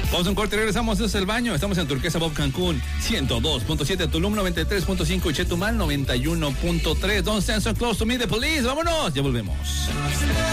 Vamos a un corte y regresamos. Esto es El Baño. Estamos en Turquesa Bob Cancún 102.7, Tulum 93.5 y Chetumal 91.3. Don't stand so close to me, the police. Vámonos. Ya volvemos.